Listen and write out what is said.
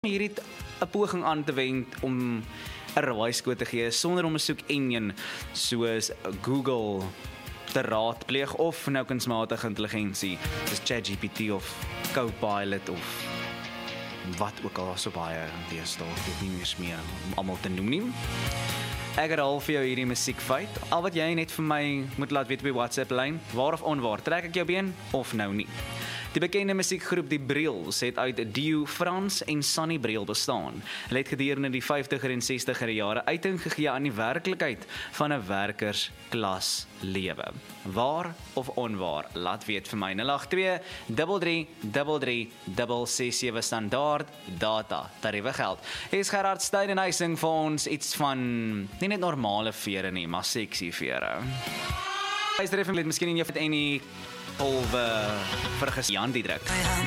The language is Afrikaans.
Hier het 'n poging aan te wend om 'n raaiskoot te gee sonder om 'n soek enjin soos Google te raadpleeg of nou kunsmatige intelligensie, soos ChatGPT of Copilot of wat ook al so baie deesdae, ek weet nie meer om almal te noem nie. Ek herhaal vir jou hierdie musiekfeit. Al wat jy net vir my moet laat weet op die WhatsApp lyn, waar of onwaar, trek ek jou been of nou nie. Die bekende musiekgroep Die Briels het uit Dio Frans en Sunny Briel bestaan. Hulle het gedurende die 50er en 60er jare uiting gegee aan die werklikheid van 'n werkersklas lewe. Waar of onwaar? Laat weet vir my 082 33 667 standaard data tariewe geld. Is Gerard Steynhuising vir ons iets van nie net normale vere nie, maar sexy vere. Hy is er even miskien in jou het enige polwe vir Jan die druk.